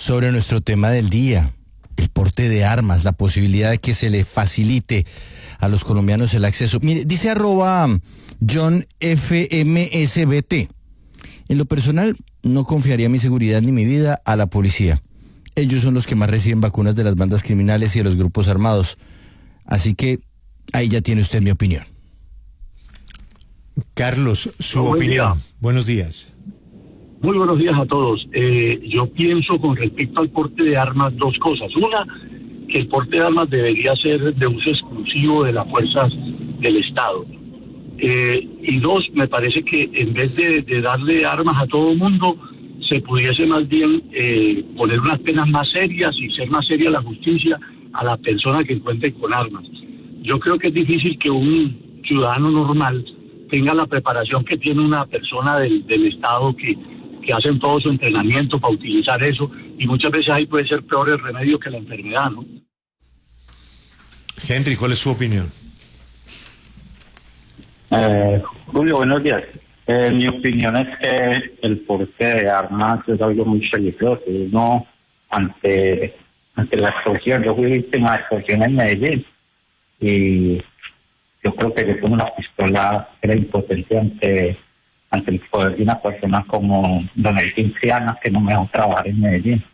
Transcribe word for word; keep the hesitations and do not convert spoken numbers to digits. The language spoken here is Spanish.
sobre nuestro tema del día, el porte de armas, la posibilidad de que se le facilite a los colombianos el acceso. Mire, dice arroba John F M S B T. En lo personal, no confiaría mi seguridad ni mi vida a la policía. Ellos son los que más reciben vacunas de las bandas criminales y de los grupos armados. Así que ahí ya tiene usted mi opinión. Carlos, su Buen opinión. día. Buenos días. Muy buenos días a todos. Eh, yo pienso con respecto al porte de armas dos cosas. Una, que el porte de armas debería ser de uso exclusivo de las fuerzas del Estado. Eh, y dos, me parece que en vez de, de darle armas a todo el mundo, se pudiese más bien eh, poner unas penas más serias y ser más seria la justicia a la persona que encuentre con armas. Yo creo que es difícil que un ciudadano normal tenga la preparación que tiene una persona del, del Estado que, que hacen todo su entrenamiento para utilizar eso, y muchas veces ahí puede ser peor el remedio que la enfermedad, ¿no? Henry, ¿cuál es su opinión? Eh, Julio, buenos días. Eh, mi opinión es que el porte de armas es algo muy peligroso. Uno, ante, ante la extorsión, yo fui víctima de extorsión en Medellín y yo creo que yo con una pistola era impotente ante, ante el poder de una persona como Don Elkin Ciana, que no me dejó trabajar en Medellín.